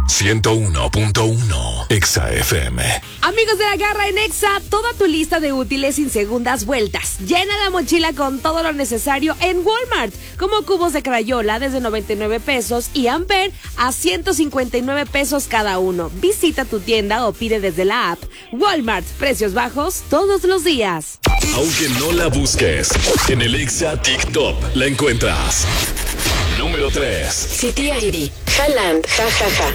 101.1 Exa FM. Amigos de la Garra en Exa, toda tu lista de útiles sin segundas vueltas. Llena la mochila con todo lo necesario en Walmart, como cubos de Crayola desde 99 pesos y Amper a 159 pesos cada uno. Visita tu tienda o pide desde la app. Walmart, precios bajos todos los días. Aunque no la busques, en el Exa TikTok la encuentras. Número 3. City ID. Haaland, jajaja.